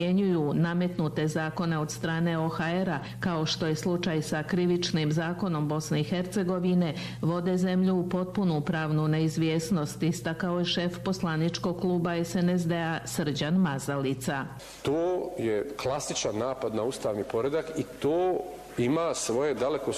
primjenjuju nametnute zakone od strane OHR-a, kao što je slučaj sa krivičnim zakonom Bosne i Hercegovine, vode zemlju u potpunu pravnu neizvjesnost, istakao je šef poslaničkog kluba SNSD-a Srđan Mazalica. To je klasičan napad na ustavni poredak i to ima svoje daleko